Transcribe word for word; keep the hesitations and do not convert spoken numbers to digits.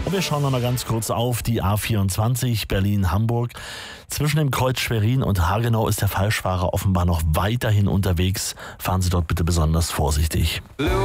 Und wir schauen noch mal ganz kurz auf die A vierundzwanzig Berlin-Hamburg. Zwischen dem Kreuz Schwerin und Hagenau ist der Falschfahrer offenbar noch weiterhin unterwegs. Fahren Sie dort bitte besonders vorsichtig.